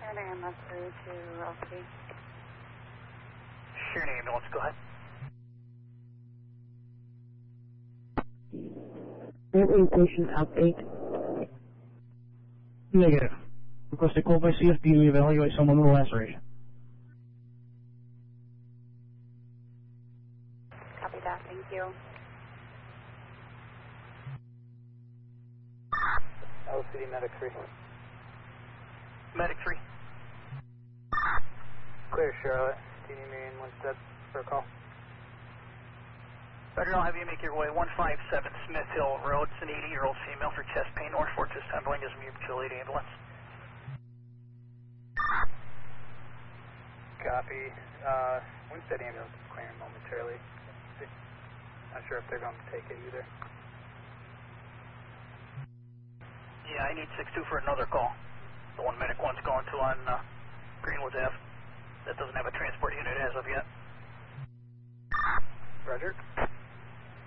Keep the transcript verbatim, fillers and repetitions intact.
Shared ambulance through to L C. Shared ambulance, go ahead. Every patient update. Negative. Request a call by C F D to evaluate someone with a laceration. Copy that, thank you. L C D Medic three. Medic three. Clear, Charlotte. Do you need me in one step for a call? Roger, I'll have you make your way one five seven Smith Hill Road. It's an eighty-year-old female for chest pain. North Fortress handling is a mutual aid ambulance. Copy. Uh, Winstead ambulance is clearing momentarily. Not sure if they're going to take it either. Yeah, I need six two for another call. The one medic one's going to on uh, Greenwood Avenue. That doesn't have a transport unit as of yet. Roger.